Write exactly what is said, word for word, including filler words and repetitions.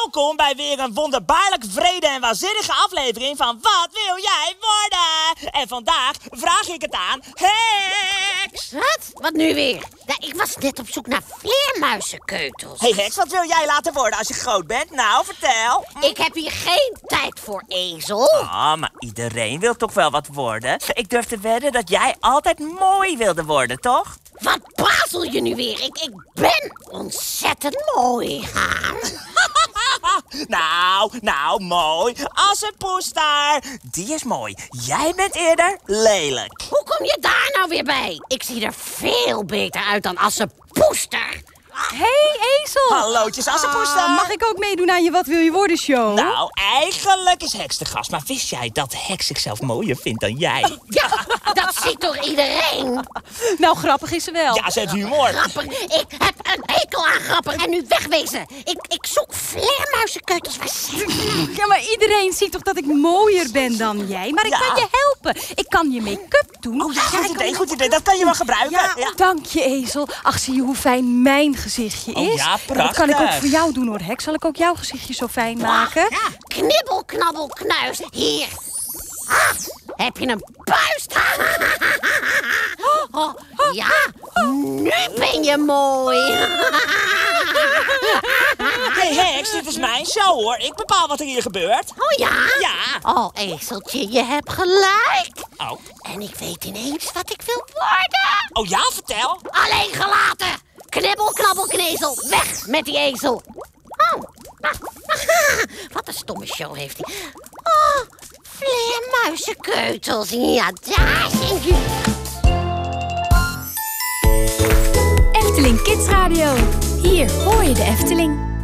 Welkom bij weer een wonderbaarlijk vrede en waanzinnige aflevering van Wat wil jij worden? En vandaag vraag ik het aan Heks. Wat? Wat nu weer? Ja, ik was net op zoek naar vleermuizenkeutels. Hey Heks, wat wil jij laten worden als je groot bent? Nou, vertel. Ik heb hier geen tijd voor, ezel. Ah, maar iedereen wil toch wel wat worden? Ik durf te wedden dat jij altijd mooi wilde worden, toch? Wat bazel je nu weer? Ik, ik ben ontzettend mooi. Nou, nou, mooi. Als een poestar. Die is mooi. Jij bent eerder lelijk. Hoe kom je daar nou weer bij? Ik zie er veel beter uit dan Assepoester. Hey, ezel! Hallootjes, Assepoester. Ah, mag ik ook meedoen aan je Wat wil je worden show? Nou, eigenlijk is Heks de gast. Maar wist jij dat Heks zichzelf mooier vindt dan jij? Ja, dat ziet toch iedereen? Nou, grappig is ze wel. Ja, ze heeft humor. Grappig. Ik heb een hekel aan grappig. En nu wegwezen. Ik, ik zoek vleermuizenkeutels. Waar zijn ze nou? Ja, maar iedereen ziet toch dat ik mooier ben dan jij? Maar ik Ja. kan je helpen. Ik kan je make-up doen. Oh ja, goed ik idee, kan- goed idee. Dat kan je wel gebruiken. Ja, Ja. dank je, ezel. Ach, zie je hoe fijn mijn gezichtje is? Oh ja, Dat kan ik ook prachtig. voor jou doen, hoor, Heks. Zal ik ook jouw gezichtje zo fijn maken? Knibbel, knabbel, knuis. Hier. Ah, heb je een puist? Oh, ja, nu ben je mooi. Hey Heks, dit is mijn show hoor. Ik bepaal wat er hier gebeurt. Oh ja? Ja. Oh, ezeltje, je hebt gelijk. Oh, En ik weet ineens wat ik wil worden. oh ja, vertel. Alleen gelaten. Knibbel, knabbel, knezel. Weg met die ezel. Oh. Wat een stomme show heeft hij. Oh, vleermuizenkeutels. Ja, daar zijn jullie. Efteling Kids Radio. Hier hoor je de Efteling.